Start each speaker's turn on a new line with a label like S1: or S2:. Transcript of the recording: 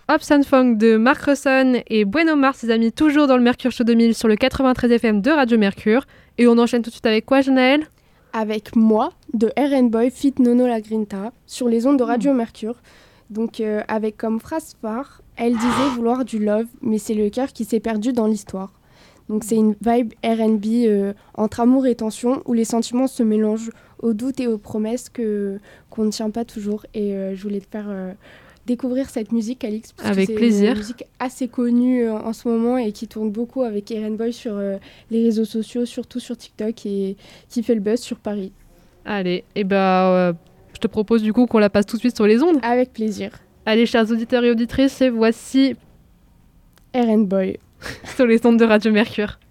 S1: Hops and Funk de Mark Ronson et Bueno Mars, ses amis, toujours dans le Mercure Show 2000 sur le 93 FM de Radio Mercure. Et on enchaîne tout de suite avec quoi, Janaël ?
S2: Avec Moi de RN Boy feat Nono Lagrinta sur les ondes de Radio Mercure. Donc avec comme phrase phare, elle disait vouloir du love, mais c'est le cœur qui s'est perdu dans l'histoire. Donc c'est une vibe R&B entre amour et tension où les sentiments se mélangent aux doutes et aux promesses qu'on ne tient pas toujours. Et je voulais te faire découvrir cette musique, Alix, parce
S1: avec
S2: que c'est
S1: plaisir.
S2: une musique assez connue en ce moment et qui tourne beaucoup avec RN Boy sur les réseaux sociaux, surtout sur TikTok, et qui fait le buzz sur Paris.
S1: Allez, et je te propose du coup qu'on la passe tout de suite sur les ondes.
S2: Avec plaisir.
S1: Allez, chers auditeurs et auditrices, et voici
S2: RN Boy
S1: sur les ondes de Radio Mercure.